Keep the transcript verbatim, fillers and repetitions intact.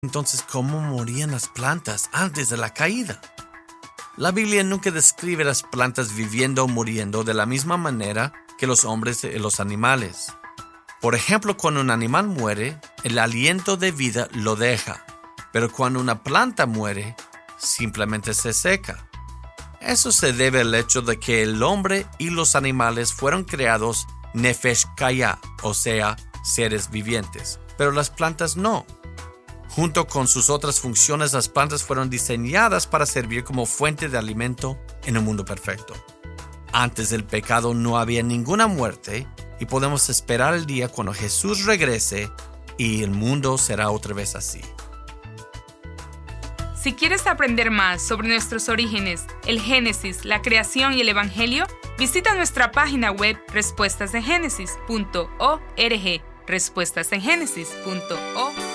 Entonces, ¿cómo morían las plantas antes de la caída? La Biblia nunca describe las plantas viviendo o muriendo de la misma manera que los hombres y los animales. Por ejemplo, cuando un animal muere, el aliento de vida lo deja, pero cuando una planta muere, simplemente se seca. Eso se debe al hecho de que el hombre y los animales fueron creados nefesh kaya, o sea, seres vivientes, pero las plantas no. Junto con sus otras funciones, las plantas fueron diseñadas para servir como fuente de alimento en un mundo perfecto. Antes del pecado no había ninguna muerte y podemos esperar el día cuando Jesús regrese y el mundo será otra vez así. Si quieres aprender más sobre nuestros orígenes, el Génesis, la creación y el Evangelio, visita nuestra página web respuestas en génesis punto org, respuestas en génesis punto org.